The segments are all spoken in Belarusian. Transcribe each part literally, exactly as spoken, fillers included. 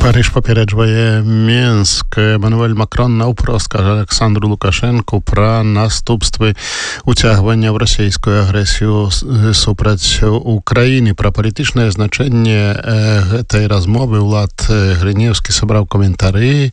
Париж папярэджвае Мінск. Эмануэль Макрон наўпрост кажа Александру Лукашенку пра наступствы уцягвання ў расійскую агрэсію супраць Украіны. Пра палітычнае значэнне гэтай размовы Улад Грынеўскі сабраў каментары.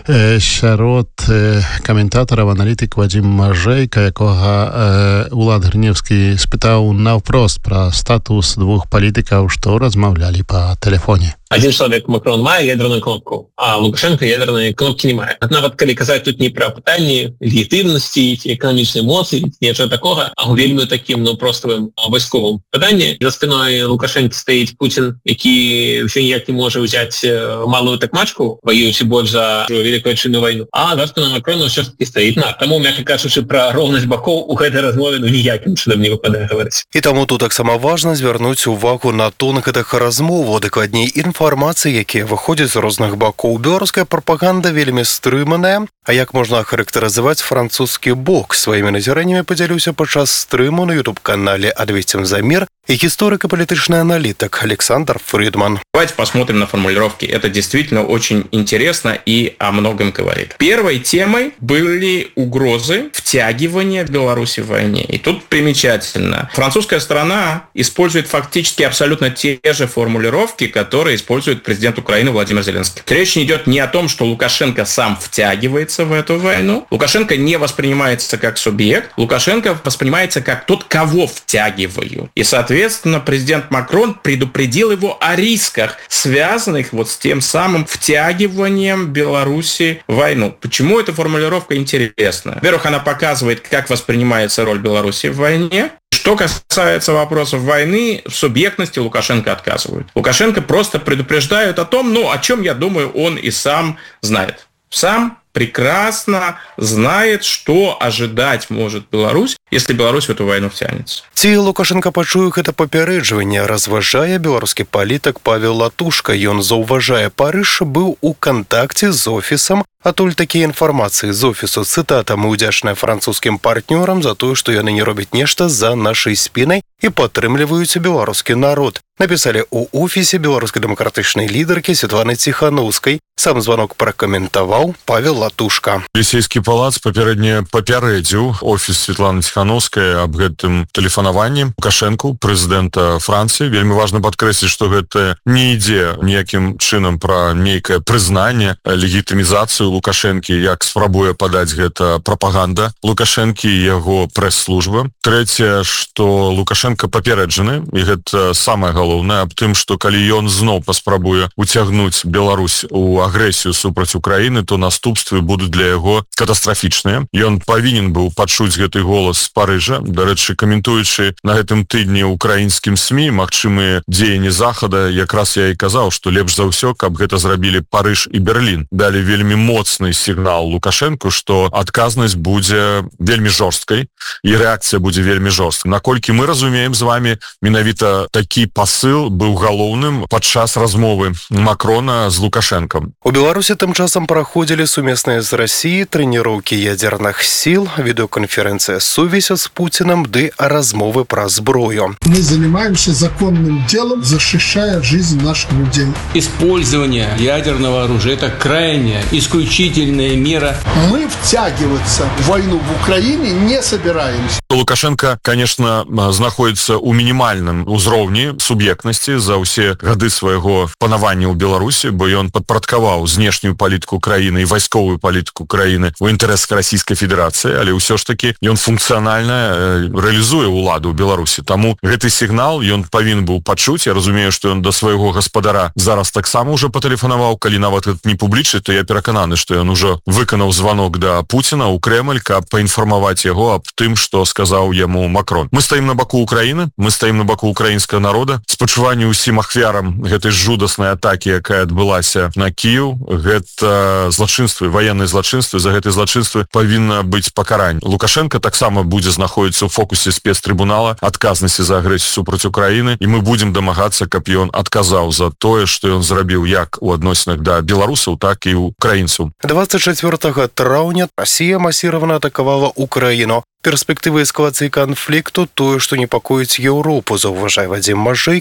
Сярод каментатараў аналітык Вадзім Мажэйка, якога Улад Грынеўскі спытаў наўпрост пра статус двух палітыкаў, што размаўлялі па тэлефоне. Один человек, Макрон, мае ядерную кнопку, а Лукашенко ядерной кнопки не мае. Нават калі казаць тут не пра пытанні легітымнасці ці эканамічнай моцы, нічого такога, а ў вельмі такім, ну, простым вайсковым пытанні. За спиной Лукашенко стаіць Путин, які ўсё ніяк не можа ўзяць малую такмачку, воюючы больш за Великую Отчинную войну. А за спиной Макрона ўсё ж таки стаіць на. Таму, мякка кажучы, пра роўнасць бакоў у гэтай размове ну ніякім чудам не выпадае гаварыць. І таму тут таксама важна звярнуць увагу на тон гэтых размоваў, дакладней інфармацыі, якія выходзяць з розных бакоў. Беларуская прапаганда вельмі стрыманая. А як можна ахарактарызаваць французскі бок? Сваімі назіраннямі падзялюся падчас стрыму на ютуб-канале «Ответим за мир» и гісторык и палітычны аналитик Александр Фридман. Давайте посмотрим на формулировки. Это действительно очень интересно и о многом говорит. Первой темой были угрозы втягивания Беларуси в войне. И тут примечательно. Французская сторона использует фактически абсолютно те же формулировки, которые использует президент Украины Владимир Зеленский. Речь не идет не о том, что Лукашенко сам втягивается в эту войну. Лукашенко не воспринимается как субъект. Лукашенко воспринимается как тот, кого втягиваю. И, соответственно, президент Макрон предупредил его о рисках, связанных вот с тем самым втягиванием Беларуси в войну. Почему эта формулировка интересна? Во-первых, она показывает, как воспринимается роль Беларуси в войне. Что касается вопросов войны, в субъектности Лукашенко отказывают. Лукашенко просто предупреждают о том, ну, о чем, я думаю, он и сам знает. Сам прекрасно знает, что ожидать может Беларусь, если Беларусь в эту войну втянется. Ці Лукашенко пачуе гэта папярэджванне, разважае беларускі палітык Павел Латушка. Ён заўважае, Париж быў у кантакце з офісам, а толь такія інфармацыі з офісу. Цытата: «Мы ўдзячныя французскім партнёрам за тое, што яны не робяць нешта за нашай спінай і падтрымліваюць беларускі народ». Напісалі ў офісе беларускай дэмакратычнай лідаркі Светланы Ціханаўскай. Сам званок пракаментаваў Павел Латушка. Лісейскі палац папярэдне папярэдзіў офіс Светланы Ціханаўскай аб гэтым тэлефанаванні Лукашэнку, прэзідэнта Францыі. Вельмі важна падкрэсліць, што гэта не ідзе ніякім чынам пра нейкае прызнанне, легітымізацыю Лукашэнкі, як спрабуе падаць гэта прапаганда Лукашэнкі і яго прэс-служба. Трэцяе, што Лукашенко папереджаны, і гэта самае галоўнае, аб тым, што калі ён зноў паспрабуе уцягнуць Беларусь у агрэсію супраць Украіны, то наступствы будуць для яго катастрафічныя. Ён павінен быў пачуць гэты голас з Парыжа. Дарэчы, каментуючы на гэтым тыдні украінскім СМІ магчымыя дзеянні Захада, якраз я і казаў, што лепш за ўсё, каб гэта зрабілі Парыж і Берлін. Далі вельмі моцны сігнал Лукашенку, што адказнасць будзе вельмі жорсткай і рэакцыя будзе вельмі жорсткай. Наколькі мы разумеем з вами, менавіта такі пасыл быў галоўным падчас размовы Макрона з Лукашенком. У Беларусі тым часам праходзілі сумесныя з Расіі трэніроўкі ядерных сил, видеоконференция «Сувесь» с Путиным, ды размовы про зброю. Мы занимаемся законным делом, защищая жизнь наших людей. Использование ядерного оружия – это крайняя, исключительная мера. Мы втягиваться в войну в Украине не собираемся. Лукашенко, конечно, знаходится у мінімальным узроўні суб'ектнасці за ўсе гады свайго панавання ў Беларусі, бо ён падпарадкаваў знешнюю палітыку краіны і вайсковую палітыку краіны ў інтарэсах Расійскай Федэрацыі, але ўсё ж таки ён функцыянальна рэалізуе ўладу ў Беларусі. Таму гэты сігнал ён павінен быў пачуць. Я разумею, што ён да свайго гаспадара зараз таксама ўжо патэлефанаваў. Калі нават гэта не публічна, то я перакананы, што ён ужо выканаў званок да Пуціна ў Крэмль, каб паінфармаваць яго аб тым, што сказаў яму Макрон. Мы стаім на баку Украіны, мы стаім на баку украінскага народа. Спачуванне ўсім ахвярам гэтай жудаснай атакі, якая адбылася на Кіеў. Гэта злачынствы, ваенныя злачынствы. За гэтыя злачынствы павінна быць пакаранне. Лукашенко таксама будзе знаходзіцца ў фокусе спецтрыбунала адказнасці за агрэсію супраць Украіны, і мы будзем дамагацца, каб ён адказаў за тое, што ён зрабіў як у адносінах да беларусаў, так і украінцаў. двадцать четвёртого траўня Расія масіравана атакавала Украіну. Перспектывы эскалацыі канфлікту, тое, што непакоіць Еўропу, заўважае Вадзім Мажэйка,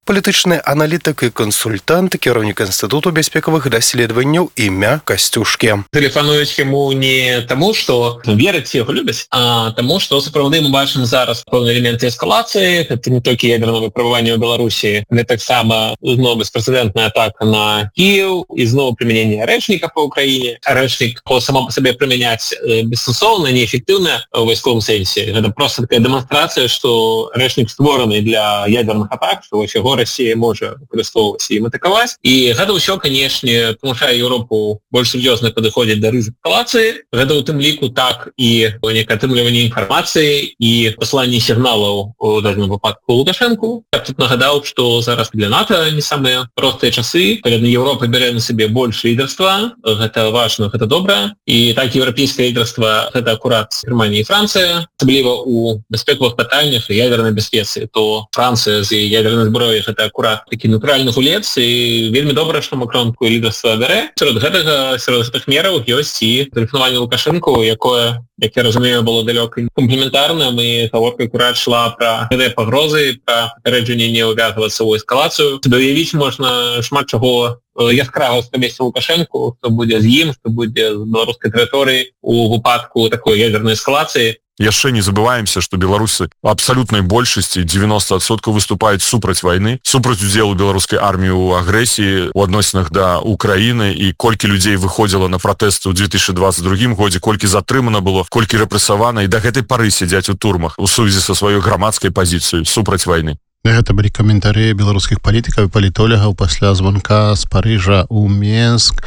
Палітычны аналітык і кансультант, кіраўнік інстытуту бяспекавых даследаванняў імя Касцюшкі. Тэлефануюць яму не таму, што вераць яго любяць, а таму, што сапраўды мы бачым зараз пэўныя элементы эскалацыі. Гэта не толькі ядернае выпрабаванне ў Беларусі, але таксама зноў беспрэцэдэнтная атака на Кіеў і зноў прымяненне рэчніка па Ўкраіне. Рэчнік само па сабе прымяняць бессэнсоўна, неэфектыўна ў вайсковым сэнсе. Гэта проста такая дэманстрацыя, што рэчнік створаны для ядерных атак, што вось яго Россия можа выкарыстоўваць і ім атакаваць. І гэта ўсё, канешне, прымушае Еўропу больш сур'ёзна падыходзіць да рызык эскалацыі. Гэта ў тым ліку так і некае атрымліванне інфармацыі і пасланне сігналаў у дадзеным выпадку Лукашэнку. Я тут нагадаў, што зараз для НАТО не самыя простыя часы, калі Еўропа бярэ на сабе больш лідарства. Гэта важна, гэта добра. І так еўрапейскае лідарства гэта акурат Германія і Францыя, асабліва ў бяспекавых пытаннях і ядернай бяспецы, то Францыя з ядернай зброяй гэта акурат такі натуральны гулец, і вельмі добра, што Макрон такое лідарства бярэ. Сярод гэтага, сярод гэтых мераў ёсць і тэлефанаванне Лукашэнку, якое, як я разумею, было далёка комплементарным, і гаворка акурат шла пра гэтыя пагрозы, пра папярэджанне не ўвязвацца ў эскалацыю. Сабе ўявіць можна шмат чаго яскрава з камесці Лукашэнку, што будзе з ім, што будзе з беларускай тэрыторыі у выпадку такой ядернай эскалацыі. Яшчэ не забываемся, што беларусы в абсалютнай большасці девяносто адсоткаў выступаюць супраць вайны, супраць удзелу беларускай арміі ў агрэсіі у адносінах да Украіны, і колькі людзей выходзіла на пратэсты ў две тысячи двадцать другім годзе, колькі затрымана было, колькі рэпрэсавана, і да гэтай пары сядзяць у турмах у сувязі са сваёй грамадскай пазіцыяй супраць вайны. Гэта былі каментары беларускіх палітыкаў і палітолягаў пасля званка з Парыжа ў Менск.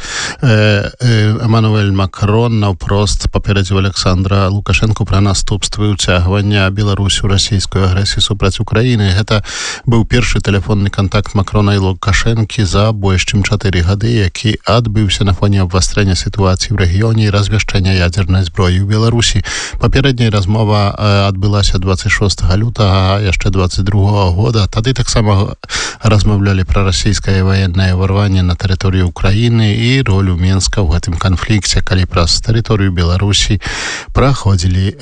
Эммануэль Макрон наўпрост папярэдзіў Александра Лукашэнку пра наступствы ўцягвання Беларусі ў расійскую агрэсію супраць Украіны. Гэта быў першы тэлефонны кантакт Макрона і Лукашэнкі за больш чым чатыры гады, які адбыўся на фоне абвастрэння сітуацыі ў рэгіёне і развяшчэння ядзернай зброі ў Беларусі. Паперадняя размова адбылася двадцать шостага лютага яшчэ двадцать другога года. Тады таксама размаўлялі пра расійскае ваеннае ўварванне на тэрыторыю Украіны і ролю Менска ў гэтым канфлікце, калі праз тэрыторыю Беларусі праходзілі